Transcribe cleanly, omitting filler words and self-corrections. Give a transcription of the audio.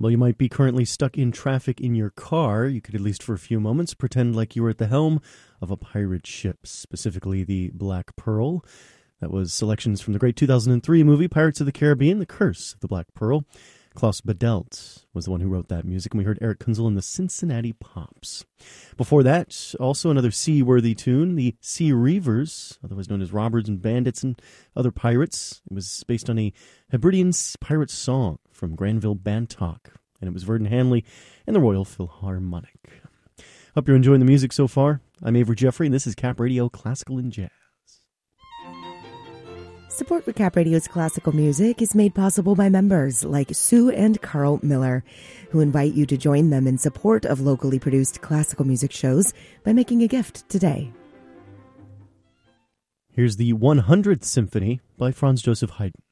Well, you might be currently stuck in traffic in your car. You could, at least for a few moments, pretend like you were at the helm of a pirate ship, specifically the Black Pearl. That was selections from the great 2003 movie Pirates of the Caribbean, The Curse of the Black Pearl. Klaus Badelt was the one who wrote that music, and we heard Eric Kunzel and the Cincinnati Pops. Before that, also another sea-worthy tune, the Sea Reavers, otherwise known as Robbers and Bandits and Other Pirates. It was based on a Hebridean pirate song from Granville Bantock, and it was Verdon Hanley and the Royal Philharmonic. Hope you're enjoying the music so far. I'm Avery Jeffrey, and this is Cap Radio Classical and Jazz. Support for Cap Radio's classical music is made possible by members like Sue and Carl Miller, who invite you to join them in support of locally produced classical music shows by making a gift today. Here's the 100th Symphony by Franz Joseph Haydn.